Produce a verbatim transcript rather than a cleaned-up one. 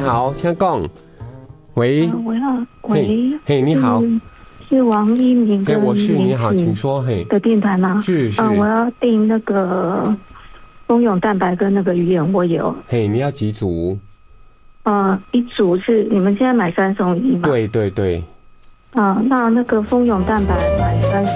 好，请讲。喂， 呃、我要喂， 嘿，你好， 是, 是王一鸣跟对，我是你好，请说，嘿， 的电台吗？ 是是， 嗯、呃，我要订那个蜂蛹蛋白跟那个鱼眼蜗油。 嘿，你要几组？ 呃，一组是你们现在买三送一吗？ 对对对。 嗯、呃，那那个蜂蛹蛋白买三